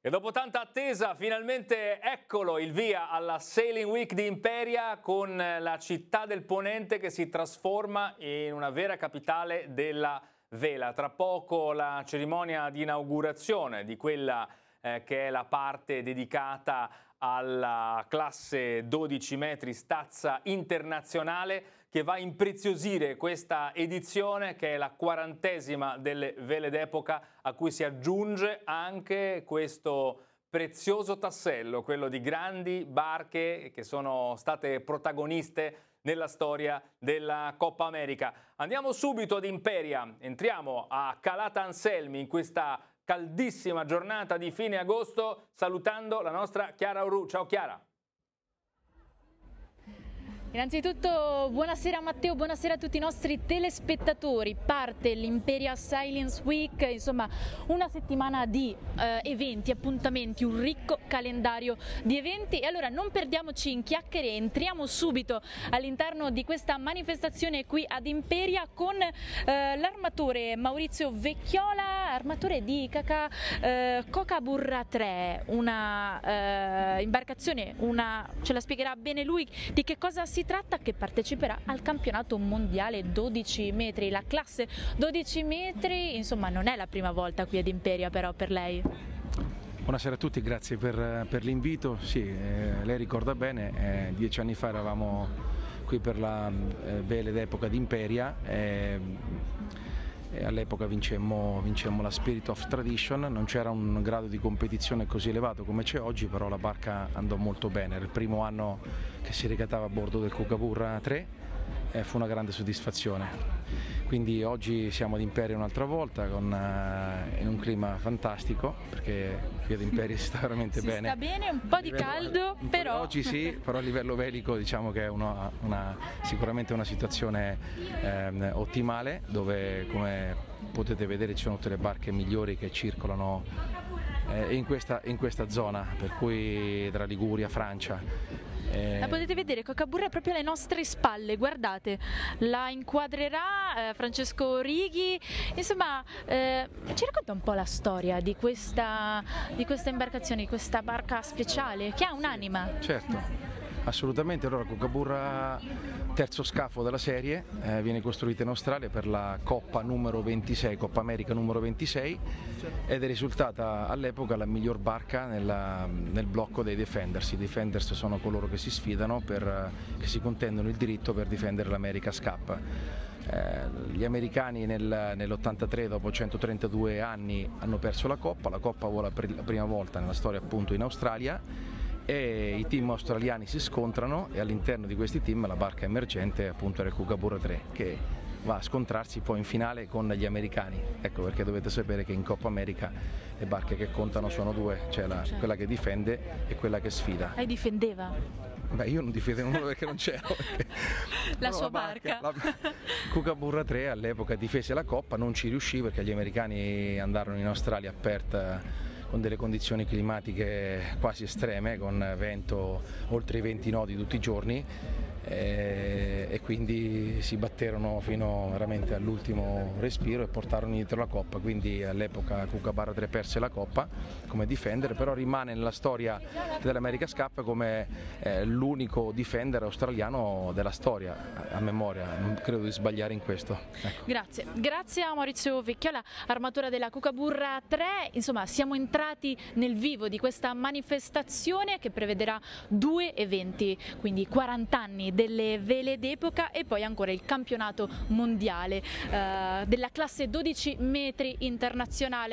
E dopo tanta attesa, finalmente eccolo il via alla Sailing Week di Imperia, con la città del Ponente che si trasforma in una vera capitale della vela. Tra poco la cerimonia di inaugurazione di quella che è la parte dedicata alla classe 12 metri stazza internazionale, che va a impreziosire questa edizione, che è la 40ª delle vele d'epoca, a cui si aggiunge anche questo prezioso tassello, quello di grandi barche che sono state protagoniste nella storia della Coppa America. Andiamo subito ad Imperia, entriamo a Calata Anselmi in questa caldissima giornata di fine agosto, salutando la nostra Chiara Orru. Ciao Chiara. Innanzitutto buonasera Matteo, buonasera a tutti i nostri telespettatori. Parte l'Imperia Sailing Week, insomma una settimana di eventi, appuntamenti, un ricco calendario di eventi. E allora non perdiamoci in chiacchiere, entriamo subito all'interno di questa manifestazione qui ad Imperia con l'armatore Maurizio Vecchiola, armatore di Coca-Burra 3, una imbarcazione, ce la spiegherà bene lui di che cosa si tratta, che parteciperà al campionato mondiale 12 metri, la classe 12 metri, insomma non è la prima volta qui ad Imperia però per lei. Buonasera a tutti, grazie per l'invito. Sì, lei ricorda bene, 10 anni fa eravamo qui per la vele d'epoca di Imperia e all'epoca vincemmo la Spirit of Tradition. Non c'era un grado di competizione così elevato come c'è oggi, però la barca andò molto bene. Era il primo anno che si regatava a bordo del Coca-Burra 3 e fu una grande soddisfazione. Quindi oggi siamo ad Imperia un'altra volta in un clima fantastico, perché qui ad Imperia si sta veramente bene. Si sta bene, un po' di caldo, però... Oggi sì, però a livello velico diciamo che è sicuramente una situazione ottimale, dove come potete vedere ci sono tutte le barche migliori che circolano in questa zona, per cui tra Liguria, Francia. La potete vedere, Coca-Burra è proprio alle nostre spalle, guardate, la inquadrerà Francesco Righi. Insomma, ci racconta un po' la storia di questa imbarcazione, di questa barca speciale che ha un'anima. Certo. Assolutamente. Allora, Coca-Burra, terzo scafo della serie, viene costruita in Australia per la Coppa numero 26, Coppa America numero 26, ed è risultata all'epoca la miglior barca nel blocco dei Defenders. I Defenders sono coloro che si sfidano, che si contendono il diritto per difendere l'America's Cup. Gli americani nell'83, dopo 132 anni, hanno perso la Coppa vola per la prima volta nella storia appunto in Australia, e i team australiani si scontrano, e all'interno di questi team la barca emergente appunto era il Coca-Burra 3, che va a scontrarsi poi in finale con gli americani. Ecco perché dovete sapere che in Coppa America le barche che contano sono due, cioè quella che difende e quella che sfida. Lei difendeva? Beh, io non difendevo nulla perché non c'ero. La sua barca. Coca-Burra 3 all'epoca difese la Coppa, non ci riuscì perché gli americani andarono in Australia aperta con delle condizioni climatiche quasi estreme, con vento oltre i 20 nodi tutti i giorni, e quindi si batterono fino veramente all'ultimo respiro e portarono indietro la Coppa. Quindi all'epoca Coca-Burra 3 perse la Coppa come defender, però rimane nella storia dell'America's Cup come l'unico defender australiano della storia, a memoria. Non credo di sbagliare in questo. Ecco. Grazie a Maurizio Vecchiola, armatore della Coca-Burra 3. Insomma, siamo entrati nel vivo di questa manifestazione che prevederà 2 eventi, quindi 40 anni delle vele d'epoca e poi ancora il campionato mondiale della classe 12 metri internazionale.